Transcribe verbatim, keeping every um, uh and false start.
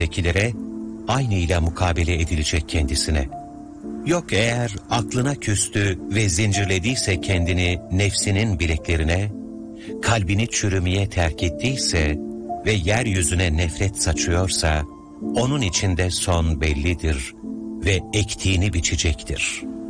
ekilere aynıyla mukabele edilecek kendisine. Yok eğer aklına küstü ve zincirlediyse kendini nefsinin bileklerine, kalbini çürümeye terk ettiyse ve yeryüzüne nefret saçıyorsa, onun içinde son bellidir ve ektiğini biçecektir.